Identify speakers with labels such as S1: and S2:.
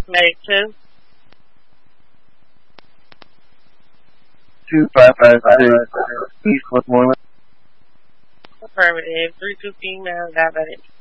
S1: Medic 2.
S2: 2556 East Westmoreland.
S1: Affirmative. 32 female diabetic.